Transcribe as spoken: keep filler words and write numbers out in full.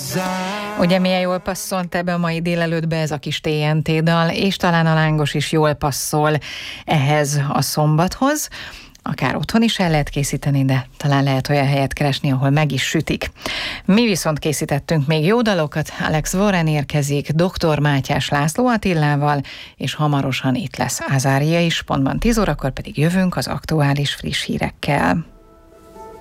Ugye milyen jól passzolt ebbe a mai délelőttbe ez a kis té en té dal, és talán a lángos is jól passzol ehhez a szombathoz. Akár otthon is el lehet készíteni, de talán lehet olyan helyet keresni, ahol meg is sütik. Mi viszont készítettünk még jó dalokat. Alex Warren érkezik doktor Mátyás László Attilával, és hamarosan itt lesz Azária is, pontban tíz órakor pedig jövünk az aktuális friss hírekkel.